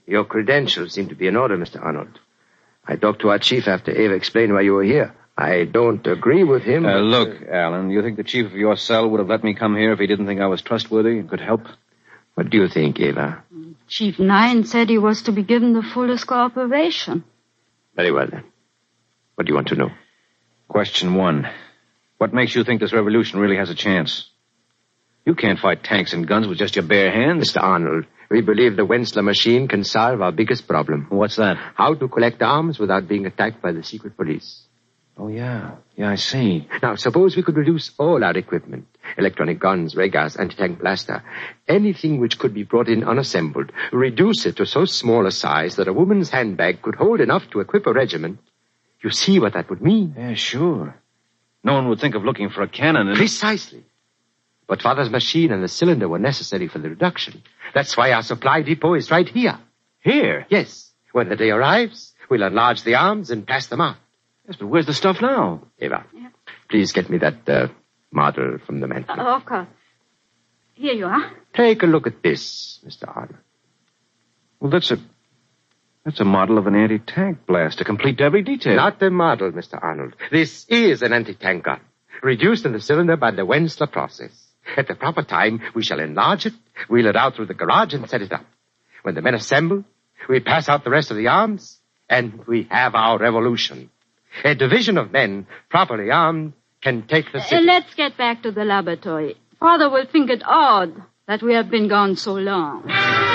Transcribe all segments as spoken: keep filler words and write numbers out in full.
Your credentials seem to be in order, Mister Arnold. I talked to our chief after Ava explained why you were here. I don't agree with him. Uh, but, look, uh, Alan, you think the chief of your cell would have let me come here if he didn't think I was trustworthy and could help? What do you think, Ava? Chief Nine said he was to be given the fullest cooperation. Very well, then. What do you want to know? Question one. What makes you think this revolution really has a chance? You can't fight tanks and guns with just your bare hands. Mister Arnold, we believe the Wensler machine can solve our biggest problem. What's that? How to collect arms without being attacked by the secret police. Oh, yeah. Yeah, I see. Now, suppose we could reduce all our equipment. Electronic guns, ray gas, anti-tank blaster. Anything which could be brought in unassembled. Reduce it to so small a size that a woman's handbag could hold enough to equip a regiment. You see what that would mean? Yeah, sure. No one would think of looking for a cannon. And... Precisely. But Father's machine and the cylinder were necessary for the reduction. That's why our supply depot is right here. Here? Yes. When the day arrives, we'll enlarge the arms and pass them out. Yes, but where's the stuff now? Ava, Yeah. please get me that uh, model from the mantel. Uh, of course. Here you are. Take a look at this, Mister Arnold. Well, that's a... That's a model of an anti-tank blaster, complete to every detail. Not a model, Mister Arnold. This is an anti-tank gun, reduced in the cylinder by the Wensler process. At the proper time, we shall enlarge it, wheel it out through the garage, and set it up. When the men assemble, we pass out the rest of the arms, and we have our revolution. A division of men, properly armed, can take the Uh, city. let's get back to the laboratory. Father will think it odd that we have been gone so long.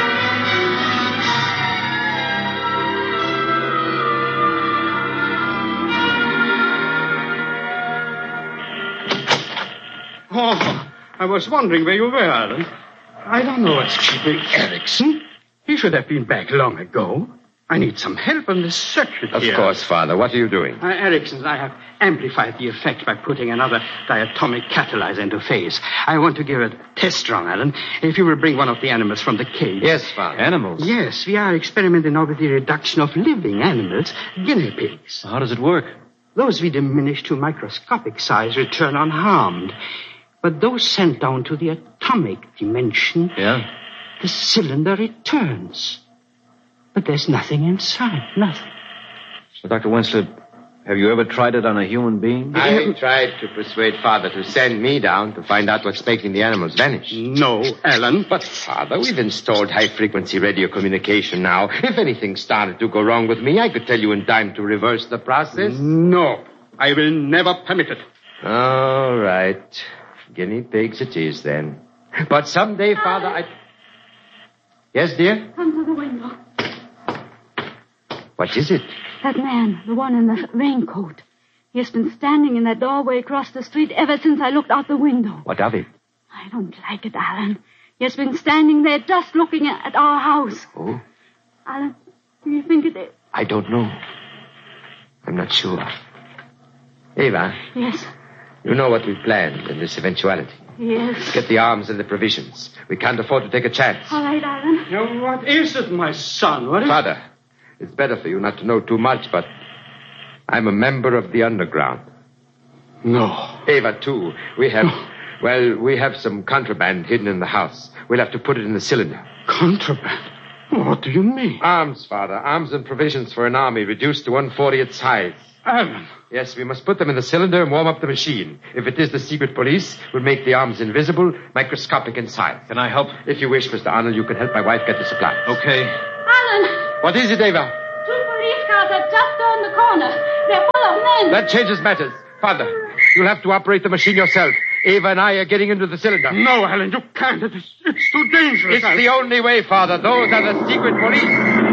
Oh, I was wondering where you were, Alan. I don't know what's keeping Erickson. He should have been back long ago. I need some help on this circuit Of here. course, Father. What are you doing? Uh, Erickson, I have amplified the effect by putting another diatomic catalyzer into phase. I want to give a test run, Alan. If you will bring one of the animals from the cage. Yes, Father. Animals? Yes, we are experimenting now with the reduction of living animals, guinea pigs. How does it work? Those we diminish to microscopic size return unharmed. But those sent down to the atomic dimension, Yeah? the cylinder returns. But there's nothing inside, nothing. So, Doctor Wensler, have you ever tried it on a human being? I tried to persuade Father to send me down to find out what's making the animals vanish. No, Alan. But, Father, we've installed high-frequency radio communication now. If anything started to go wrong with me, I could tell you in time to reverse the process. No, I will never permit it. All right. Guinea pigs it is, then. But someday, Father, I... Yes, dear? Come to the window. What is it? That man, the one in the raincoat. He has been standing in that doorway across the street ever since I looked out the window. What of it? I don't like it, Alan. He has been standing there just looking at our house. Oh? Alan, do you think it is? I don't know. I'm not sure. Ava, Yes, you know what we planned in this eventuality. yes. Get the arms and the provisions. We can't afford to take a chance. All right, Alan. Now, what is it, my son? What is Father, it's better for you not to know too much, but I'm a member of the underground. No. Ava, too. We have, well, we have some contraband hidden in the house. We'll have to put it in the cylinder. Contraband? What do you mean? Arms, Father. Arms and provisions for an army reduced to one fortieth size. Alan. Yes, we must put them in the cylinder and warm up the machine. If it is the secret police, we'll make the arms invisible, microscopic in size. Can I help? If you wish, Mister Arnold, you can help my wife get the supplies. Okay. Alan, What is it, Ava? two police cars have just turned the corner. They're full of men. That changes matters. Father, you'll have to operate the machine yourself. Ava and I are getting into the cylinder. No, Alan, you can't. It's, it's too dangerous. It's the only way, Father. Those are the secret police.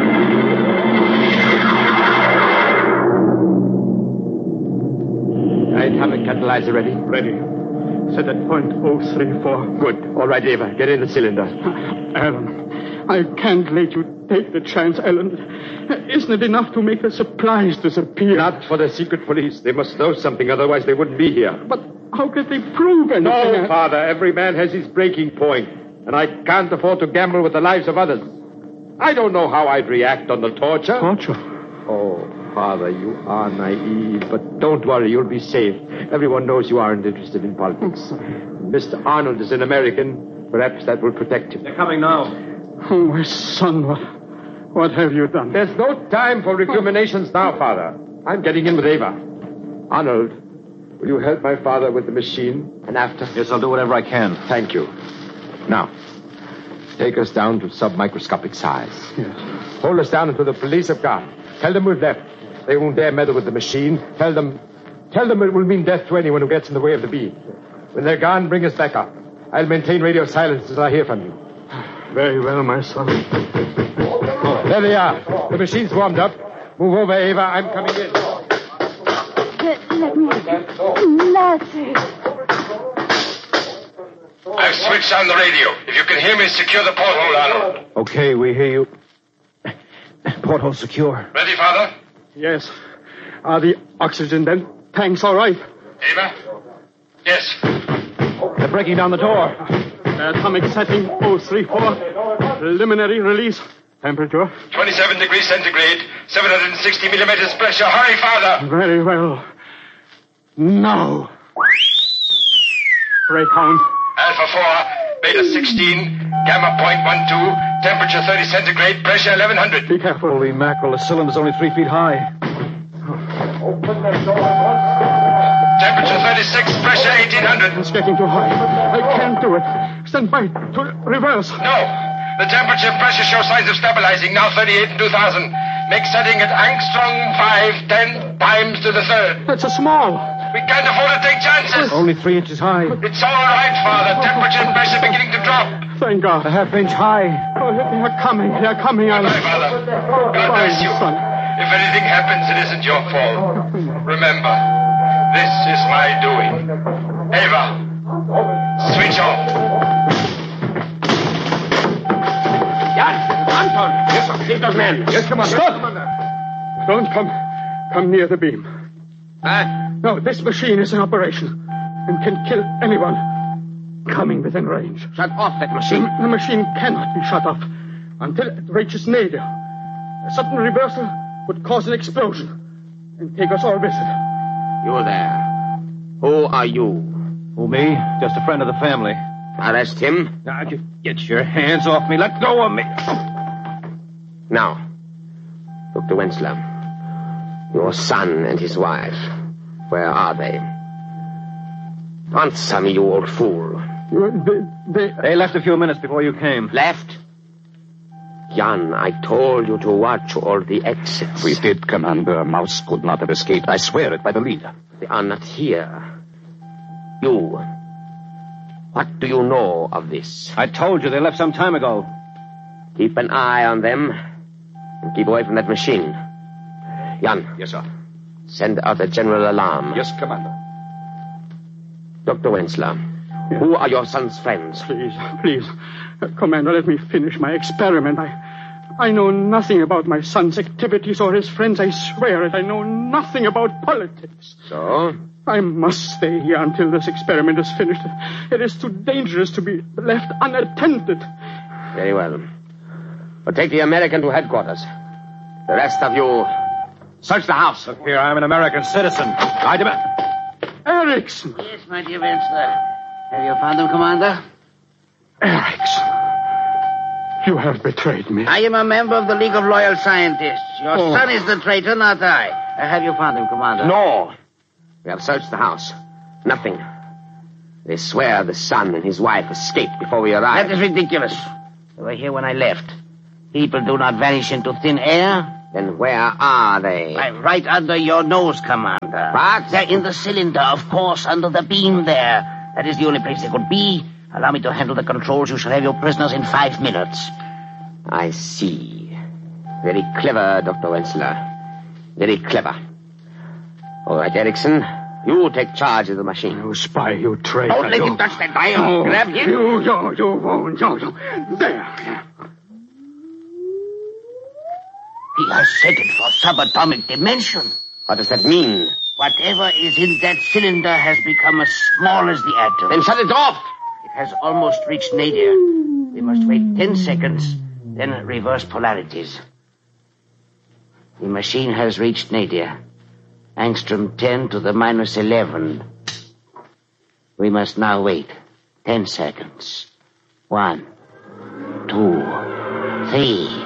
Atomic catalyzer ready? Ready. Set at point oh three four. Good. All right, Ava. Get in the cylinder. Alan, I can't let you take the chance, Alan. Isn't it enough to make the supplies disappear? Not for the secret police. They must know something, otherwise they wouldn't be here. But how can they prove anything? No, Father. Every man has his breaking point, and I can't afford to gamble with the lives of others. I don't know how I'd react on the torture. Torture? Oh, Father, you are naive, but don't worry, you'll be safe. Everyone knows you aren't interested in politics. Mister Arnold is an American. Perhaps that will protect him. They're coming now. Oh, my son, what, What have you done? There's no time for recriminations now, Father. I'm getting in with Ava. Arnold, will you help my father with the machine? And after? Yes, I'll do whatever I can. Thank you. Now, take us down to submicroscopic size. Yes. Hold us down until the police have gone. Tell them we've left. They won't dare meddle with the machine. Tell them... Tell them it will mean death to anyone who gets in the way of the beam. When they're gone, bring us back up. I'll maintain radio silence until I hear from you. Very well, my son. There they are. The machine's warmed up. Move over, Ava. I'm coming in. Let, let me... That's it. I've switched on the radio. If you can hear me, secure the porthole, Arnold. Okay, we hear you. Porthole secure. Ready, Father? Yes. Are the oxygen then? Tanks all right? Ava? Yes. They're breaking down the door. The atomic setting oh three four. Preliminary release. Temperature? twenty-seven degrees centigrade, seven hundred sixty millimeters pressure. Hurry, Father! Very well. Now. Break count. Alpha four, Beta sixteen, Gamma point one two, temperature thirty centigrade, pressure eleven hundred. Be careful. Holy mackerel, the cylinder's only three feet high. Open that door at once. Temperature thirty-six, pressure eighteen hundred. It's getting too high. I can't do it. Stand by to reverse. No. The temperature and pressure show signs of stabilizing. Now thirty-eight and two thousand. Make setting at angstrom five, ten times to the third. That's a small. We can't afford to take chances. Only three inches high. It's all right, Father. Temperature and pressure beginning to drop. Thank God. A half inch high. Oh, they're coming. They're coming. I'll... Bye, Father. God bless you. Son. If anything happens, it isn't your fault. Remember, this is my doing. Ava, switch off. Jan, Anton. Yes, sir. Take those men. Yes, come on. Stop. Don't come. Come near the beam. Huh? No, this machine is in operation and can kill anyone coming within range. Shut off that The, machine. the machine cannot be shut off until it reaches nadir. A sudden reversal would cause an explosion and take us all with it. You there. Who are you? Who, me? Just a friend of the family. Arrest him. Now, get, get your hands off me. Let go of me. Now, Doctor Wensler, your son and his wife, where are they? Answer me, you old fool. You- They, they, They left a few minutes before you came. Left? Jan, I told you to watch all the exits. We did, Commander. Mouse could not have escaped. I swear it by the leader. They are not here. You. What do you know of this? I told you they left some time ago. Keep an eye on them and keep away from that machine. Jan, Yes, sir. send out a general alarm. Yes, Commander. Doctor Wensler, who are your son's friends? please, please. Uh, Commander, let me finish my experiment. I, I know nothing about my son's activities or his friends. I swear it. I know nothing about politics. So? I must stay here until this experiment is finished. It is too dangerous to be left unattended. Very well. But take the American to headquarters. The rest of you, search the house. Look here, I'm an American citizen. I demand... Erickson! Yes, my dear Wensler. Have you found them, Commander? Erickson! You have betrayed me. I am a member of the League of Loyal Scientists. Your Oh. son is the traitor, not I. Uh, have you found him, Commander? No. We have searched the house. Nothing. They swear the son and his wife escaped before we arrived. That is ridiculous. They were here when I left. People do not vanish into thin air. Then where are they? Why, right under your nose, Commander. What? They're in the cylinder, of course, under the beam there. That is the only place they could be. Allow me to handle the controls. You shall have your prisoners in five minutes. I see. Very clever, Doctor Wensler. Very clever. All right, Erickson, you take charge of the machine. You spy, you traitor. Don't let you. him touch that dial. Oh, Grab him. You, you, you won't. You, you. There. He has set it for subatomic dimension. What does that mean? Whatever is in that cylinder has become as small as the atom. Then shut it off! It has almost reached nadir. We must wait ten seconds, then reverse polarities. The machine has reached nadir. Angstrom ten to the minus eleven. We must now wait ten seconds. One, two, three,